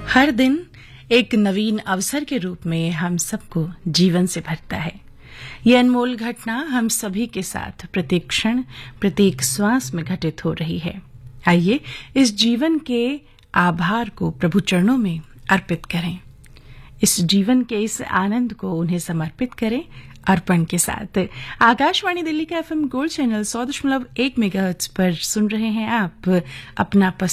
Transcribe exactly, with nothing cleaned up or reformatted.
हर दिन एक नवीन अवसर के रूप में हम सबको जीवन से भरता है। ये अनमोल घटना हम सभी के साथ प्रत्येक क्षण प्रत्येक श्वास में घटित हो रही है। आइए इस जीवन के आभार को प्रभु चरणों में अर्पित करें, इस जीवन के इस आनंद को उन्हें समर्पित करें अर्पण के साथ। आकाशवाणी दिल्ली का एफएम गोल्ड चैनल सौ दशमलव एक मेगाहर्ट्ज पर सुन रहे हैं आप अपना